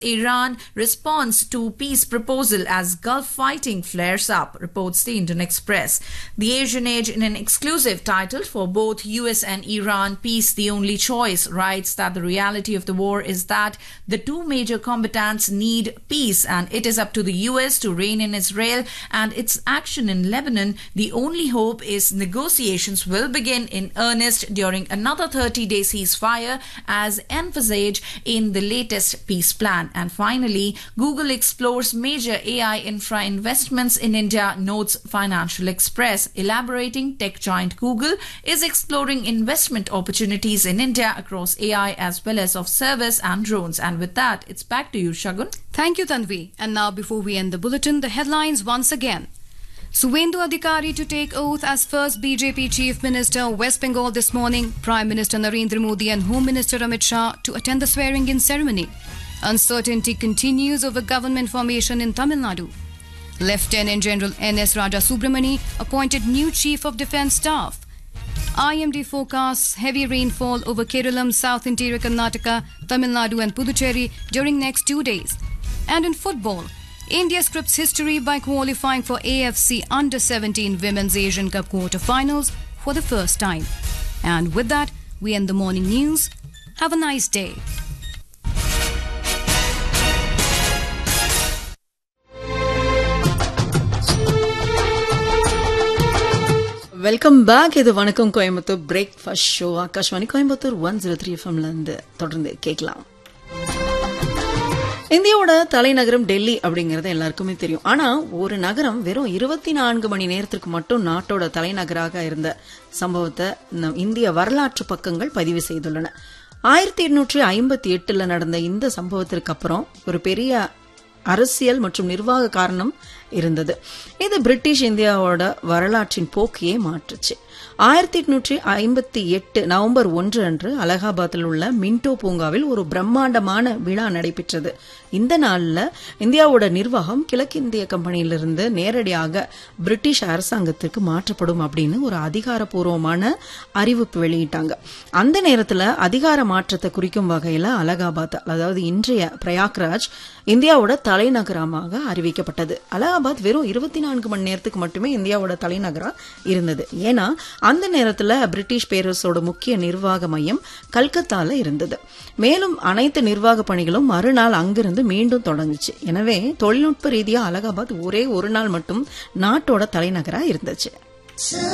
Iran responds to peace proposal as Gulf fighting flares up, reports the Indian Express. The Asian Age, in an exclusive title for both US and Iran, Peace the Only Choice, writes that the reality of the war is that the two major combatants need peace, and it is up to the US to rein in Israel and its action in Lebanon. The only hope is negotiations will begin in earnest during another 30-day ceasefire, as emphasized in the latest peace plan. And finally, Google explores major AI infra investments in India, notes Financial Express. Elaborating, tech giant Google is exploring investment opportunities in India across AI as well as of service and drones. And with that, it's back to you, Shagun. Thank you, Tanvi. And now, before we end the bulletin, the headlines once again. Suvendu Adhikari to take oath as first BJP Chief Minister, West Bengal this morning. Prime Minister Narendra Modi and Home Minister Amit Shah to attend the swearing-in ceremony. Uncertainty continues over government formation in Tamil Nadu. Lieutenant General N.S. Raja Subramani appointed new Chief of Defence Staff. IMD forecasts heavy rainfall over Keralam, South Interior Karnataka, Tamil Nadu and Puducherry during next 2 days. And in football, India scripts history by qualifying for AFC Under-17 Women's Asian Cup quarter-finals for the first time. And with that, we end the morning news. Have a nice day. Welcome back. இது வணக்கம் Coimbatore breakfast show. Akashvani Coimbatore 103 எஃப்எம்ல இருந்து தொடர்ந்து கேட்கலாம். இந்தியாவோட தலைநகரம் டெல்லி அப்படிங்கறது எல்லாருக்குமே தெரியும். ஆனா ஒரு நகரம் வெறும் 24 மணி நேரத்திற்கு மட்டும் நாட்டோட தலைநகராக இருந்த சம்பவத்தை இந்திய வரலாற்று பக்கங்கள் பதிவு செய்துள்ளன. 1858 நடந்த இந்த சம்பவத்திற்கு அப்புறம் ஒரு பெரிய அரசியல் மற்றும் நிர்வாக காரணம் இருந்தது. இது பிரிட்டிஷ் இந்தியாவோட வரலாற்றின் போக்கையே மாற்றுச்சு. 1858 நவம்பர் 1 அன்று அலகாபாத்தில் உள்ள மின்டோ பூங்காவில் ஒரு பிரம்மாண்டமான விழா நடைபெற்றது. இந்த நாள்ல இந்தியாவோட நிர்வாகம் கிழக்கிந்திய கம்பெனியிலிருந்து நேரடியாக பிரிட்டிஷ் அரசாங்கத்திற்கு மாற்றப்படும் அப்படின்னு ஒரு அதிகாரப்பூர்வமான அறிவிப்பு வெளியிட்டாங்க. அந்த நேரத்தில் அதிகார மாற்றத்தை குறிக்கும் வகையில அலகாபாத், அதாவது இன்றைய பிரயாக்ராஜ், இந்தியாவோட தலைநகரமாக அறிவிக்கப்பட்டது. அலகாபாத் வெறும் 24 மணி நேரத்துக்கு மட்டுமே இந்தியாவோட தலைநகரா இருந்தது. ஏன்னா அந்த நேரத்தில் பிரிட்டிஷ் பேரரசோட முக்கிய நிர்வாக மையம் கல்கத்தால இருந்தது. மேலும் அனைத்து நிர்வாக பணிகளும் மறுநாள் அங்கிருந்து மீண்டும் தொடங்குச்சு. எனவே தொழில்நுட்ப ரீதியா அலகாபாத் ஒரே ஒரு நாள் மட்டும் நாட்டோட தலைநகரா இருந்துச்சு.